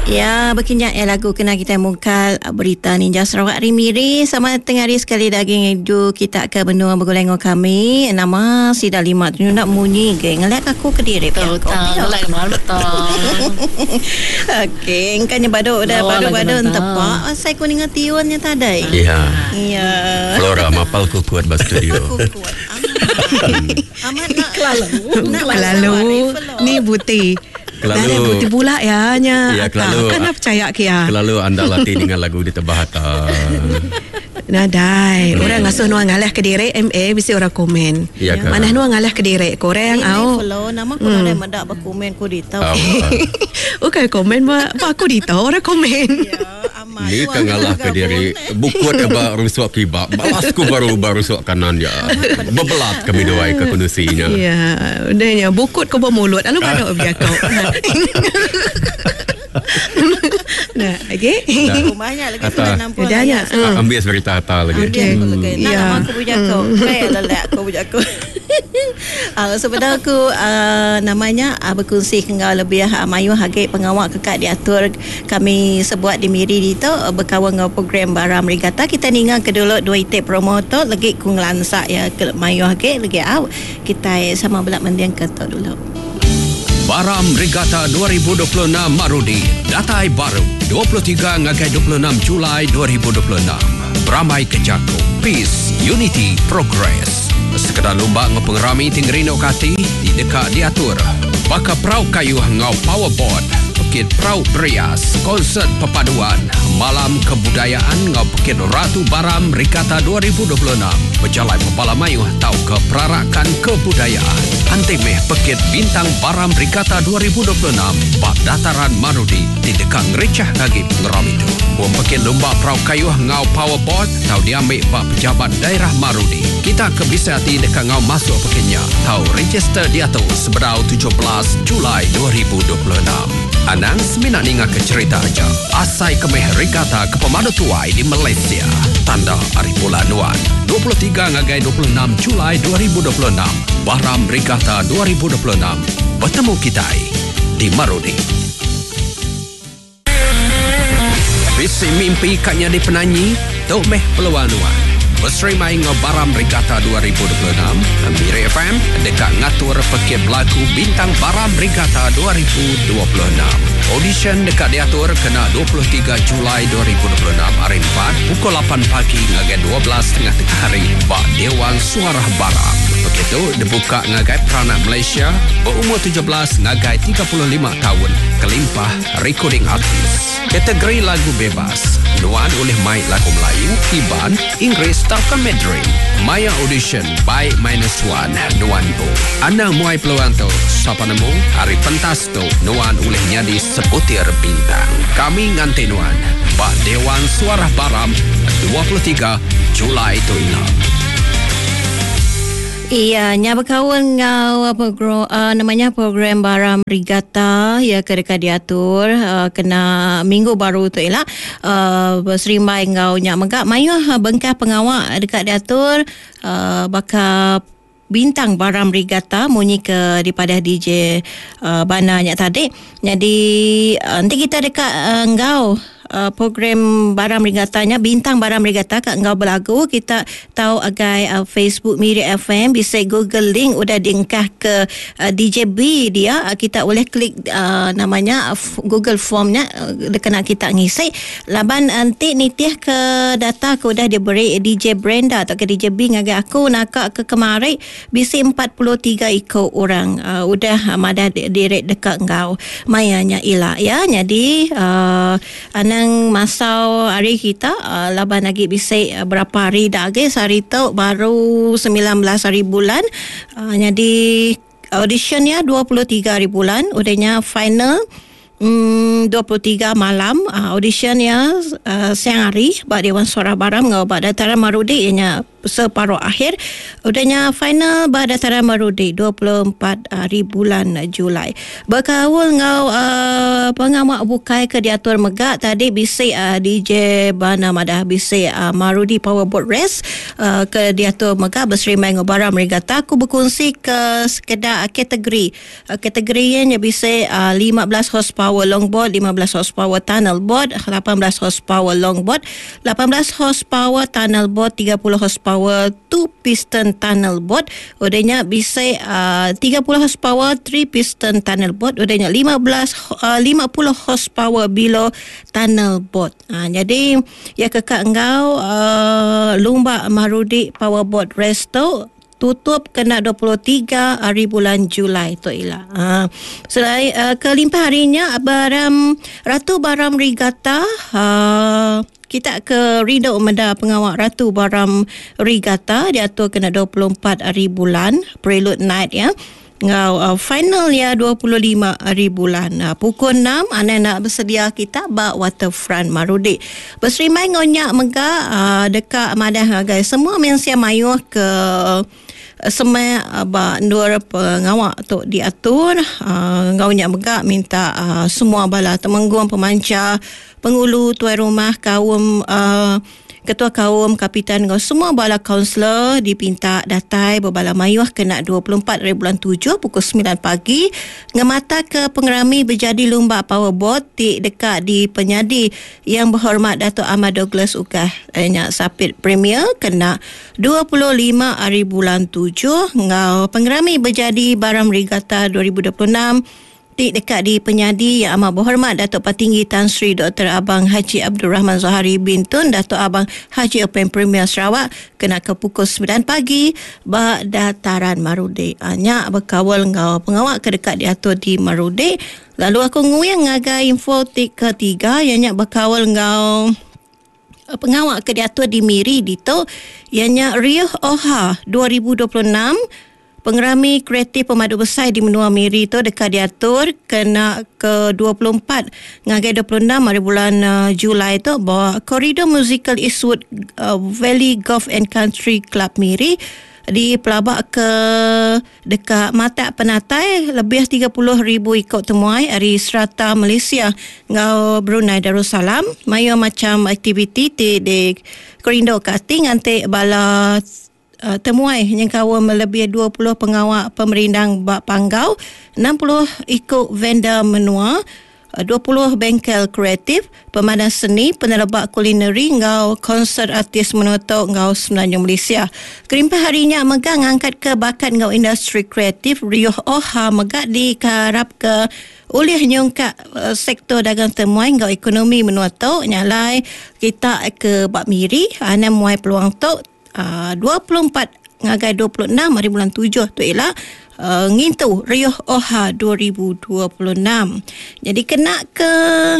Ya, berkenyak lagu kena kita mungkal berita Ninja Sarawak Rimiri sama tengah hari sekali daging itu kita akan benua bergoleng kami nama Sida Lima tu nak munyi ke ngeliat aku ke diri betul ngeliat betul. Okey, engkanya baduk dah baduk tepak saya kuning tiunnya tadai. Ya. Ya. Flora mapal ku kuat bas studio. Amat Kelalu ni buti. Kelalu buti pula ya nya. Ya, kelalu kan percaya kia. Kelalu anda latih dengan lagu di Tebahata. Nadai orang ngasuh nuang ngalah ke diri MA bisi orang komen. Ya, mana nuang ngalah ke diri korang au. Nama ko ada mendak berkomen ko dito. Okay komen apa aku dito orang komen. Ya, amat. Ni kan ngalah ke diri bukut baru suak kibak. Balasku baru suak kanan ya. Bebelat kami doai ke kunusinya. Ya, udahnya bukut ko mulut. Anu pada objek kau. Nah, okey. Rumahnya lagi sudah nampak. Udahnya. Ambil berita hata lagi. Okey. Nama aku punya kau. Lelak aku punya kau. Sebenarnya aku namanya berkongsi kengau lebih mayu hagai pengawal kekak diatur kami sebuat di Miri itu berkawan dengan program Baram Regatta kita ningan ke dulu dua itik promotor lagi kunglansak ya ke mayu hagai lagi kita sama belak mendiang kata dulu. Baram Regatta 2026 Marudi. Datai baru 23 ngagai 26 Julai 2026. Beramai Kejaku. Peace, Unity, Progress. Sekedar lomba ngepengerami Tinggerino Kati di dekat diatur. Baka Prau Kayu ngau Powerboard. Pekit Prau Berias. Konsert perpaduan. Malam kebudayaan ngau Pekit Ratu Baram Regatta 2026. Berjalan Pepala Mayuh tau ke perarakan kebudayaan. Antemeh Pekit Bintang Baram Regatta 2026 Bak Dataran Marudi di dekat ngerecah kaki pengeram itu. Buang Pekit Lomba Prau Kayuh ngau Powerboard tau diambil bak pejabat daerah Marudi. Kita ke bisa hati dekat ngau masuk pekitnya. Tau register dia tu sebedau 17 Julai 2026. Anang seminat ninga ke cerita aja. Asai kemeh Regatta ke Pemadu Tuai di Malaysia. Tanda Hari Bulan Nuan 23 ngagai 26 Julai 2026. Baram Regatta 2026. Bertemu kita di Marudi. Visi mimpi katnya di penanyi Tok Meh Peluang Nuan. Berserimai ngau Baram Regatta 2026 Miri FM dekat ngatur pekit berlaku Bintang Baram Regatta 2026. Audition dekat diatur kena 23 Julai 2026 hari 4 pukul 8 pagi ngagai 12 tengah hari bak Dewan Suara Baram. Begitu dibuka ngagai peranak Malaysia berumur 17 ngagai 35 tahun kelimpah recording artis. Kategori lagu bebas nuan oleh mic lagu Melayu, Iban, Inggeris takan Mandarin. Maya audition by -1 nuan bo. Anda muai peluang tu siapa nemu hari pentas tu nuan oleh nyadi sebutir bintang. Kami nganti nuan bak Dewan Suara Baram 23 Julai tu inap. Iya, nya berkawan ngau namanya program Baram Regatta ya dekat diatur kena minggu baru tu ialah berserimai ngau nya megak mayu bengkah pengawal dekat diatur bakal Bintang Baram Regatta munyi ke daripada DJ Bana nya tadi. Jadi nanti kita dekat ngau program Baram Regattanya Bintang Baram Regatta kat engkau berlagu kita tahu agai Facebook Miri FM bisa Google link udah diengkah ke DJ B dia kita boleh klik namanya Google formnya kena kita ngisi laban nanti nitih ke data ke udah diberi DJ Brenda atau ke DJ B ngagai aku nakak ke kemari bisa 43 ikut orang udah madah direct dekat engkau mayanya ilah ya jadi nang masau hari kita laban lagi bisa berapa hari dah lagi sehari tu baru 19 hari bulan jadi auditionnya 23 hari bulan udahnya final 23 malam auditionnya siang hari bak Dewan Suara Baram ngau bak Dataran Marudi ianya separuh akhir. Udahnya final dataran Marudi 24 hari bulan Julai. Berkawal ngau pengawak bukai ke diatur megak tadi bisik DJ Bana Madah bisik Marudi Powerboat Race ke diatur megak berserimai ngau Baram Regatta. Aku berkongsi ke sekedar kategorinya bisik 15 horsepower longboard, 15 horsepower tunnel board, 18 horsepower longboard, 18 horsepower tunnel board, 30 horsepower 2 piston tunnel board. Udahnya bisa 30 horsepower 3 piston tunnel board. Udahnya 50 horsepower below tunnel board. Jadi ya kakak engkau lumba Marudi Powerboat Race tu tutup kena 23 hari bulan Julai tu Ila. Selain kelimpah harinya Ratu Baram Regatta kita ke Ridho Meda pengawak Ratu Baram Regatta diatur kena 24 hari bulan prelude night ya. Ngau final ya 25 hari bulan. Pukul 6 anak-anak bersedia kita bak waterfront Marudi. Berserimai ngonyak mega dekat Madah guys. Semua mensia mayuh ke semai nur pengawak tu diatur ngaunya megak minta semua bala temenggung pemancar pengulu tuan rumah kaum ketua kaum kapitan ngau semua bala kaunselor dipinta datai berbala mayuh kena 24 hari bulan 7 pukul 9 pagi ngemata ke pengerami berjadi lumba powerboat dekat di penyadi yang berhormat Datuk Ahmad Douglas Ukah Sapit Premier kena 25 hari bulan 7 ngau pengerami berjadi Baram Regatta 2026 dekat di penyadi yang amat berhormat Datuk Patinggi Tan Sri Dr. Abang Haji Abdul Rahman Zohari bin Tun Datuk Abang Haji Open Premier Sarawak kena ke pukul 9 pagi bak dataran Marudi. Nyak berkawal ngau pengawak ke dekat diatur di Marudi. Lalu aku nguyang ngagai info ketiga yang nyak berkawal ngau pengawak ke diatur di Miri dito yang nyak Riuh Oha 2026 pengerami kreatif pemadu besar di Menua Miri tu dekat diatur kena ke 24 ngagai 26 hari bulan Julai tu bawa koridor musical Eastwood Valley Golf and Country Club Miri di pelabak ke dekat Mata Penatai lebih 30,000 ikut temuai hari serata Malaysia ngau Brunei Darussalam mayu macam aktiviti di koridor karting nanti bala temuai yang kawan melebihi 20 pengawak pemerindang bak panggau 60 ikut vendor menua 20 bengkel kreatif pemandan seni penerbak kulineri ngau konsert artis menutup ngau Semenanjung Malaysia. Kerimpah harinya megang angkat ke bakat ngau industri kreatif Riuh Oha megak dikarap ke oleh nyongkak sektor dagang temuai ngau ekonomi menutup nyalai kita ke bak Miri ana muai peluang tu 24 ngagai 26 hari bulan 7 tu ialah ngintu Riuh Oha 2026. Jadi kena ke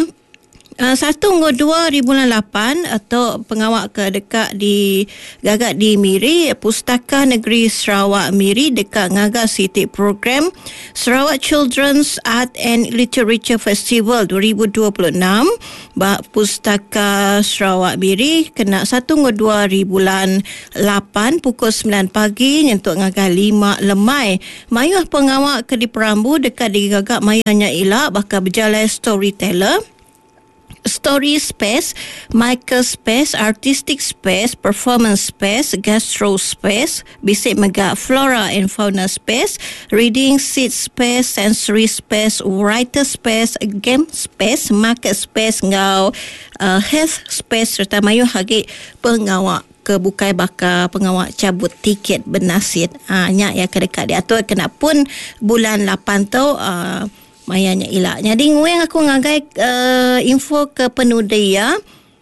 1/2 bulan 8 atau pengawak ke dekat di gagak di Miri Pustaka Negeri Sarawak Miri dekat ngaga City Program Sarawak Children's Art and Literature Festival 2026 bak Pustaka Sarawak Miri kena 1/2 bulan 8 pukul 9 pagi nyentuk ngaga 5 lemai mayuh pengawak ke di Perambu dekat di gagak mayanya ilak bakal berjalan storyteller Story Space, Michael Space, Artistic Space, Performance Space, Gastro Space, bisik megak Flora and Fauna Space, Reading Seat Space, Sensory Space, Writer Space, Game Space, Market Space, ngau Health Space serta mayu hagi pengawak kebukai bakal pengawak cabut tiket bernasib. Nyak ya kedekat diatur kena pun bulan 8 tu mayanya ilak. Jadi nguang aku ngagai info ke penudi ya.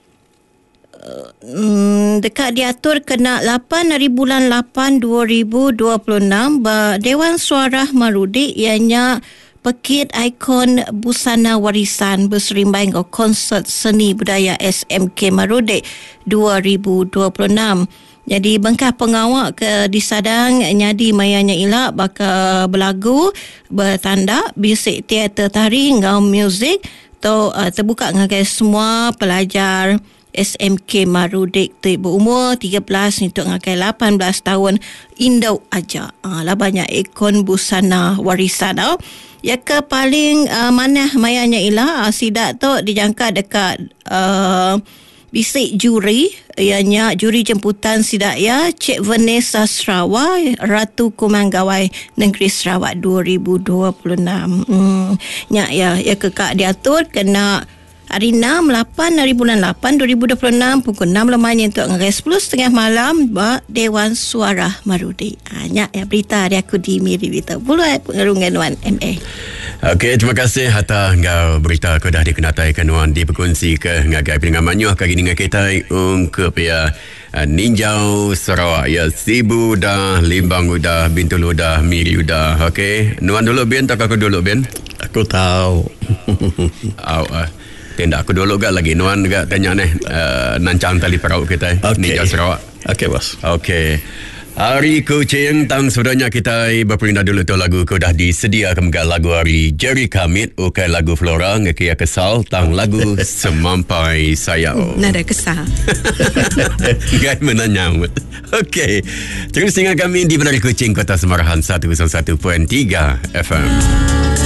Dekat diatur kena 8 hari bulan 8 2026 Dewan Suara Marudi ianya Pekit Ikon Busana Warisan berserimbai ngau konsert seni budaya SMK Marudi 2026. Jadi bengkah pengawak ke disadang nyadi mayanya ilak bakal berlagu bertanda bisik teater tari ngau muzik tu terbuka ngagai semua pelajar SMK Marudik tu berumur 13 untuk ngakai 18 tahun Indau aja. Lah banyak ikon busana warisan tau. Ya ke paling mana mayanya ialah sidak tu dijangka dekat bisik juri, ianya juri jemputan sidak ya Cik Vanessa Sarawak, Ratu Kumanggawai Negeri Sarawak 2026. Nya ya kekak diatur kena hari 6 dari bulan 8 2026 pukul 6 lemahnya untuk ngagai 10.30 malam Dewan Suara Marudi. Nya ya berita hari aku di Miri Berita Puluh pengarungan Wan MA. Okey, terima kasih atas ngau berita ko dah dikenatai kanuan di berkongsi ke ngagai dengan manyuh kagi dengan kita ungkup ya Ninjau Sarawak ya Sibu dah Limbang udah Bintulu dah Miri udah. Okey, nuan dulu Ben tak aku dulu Ben? Aku tahu. Tindak aku dulu gak lagi nuan gak tanya nih nancang tali perahu kita Ninjau Sarawak. Okey bos. Okey. Hari Kucing tang sebenarnya kita berpindah dulu tu lagu ko dah disediakan lagu hari Jerry Kamit ukai lagu Flora ngakia kesal tang lagu Semampai Sayau. Nada kesal. Gak menanyam. Okey. Terus dengan kami di Menari Kucing Kota Semarahan 101.3 FM.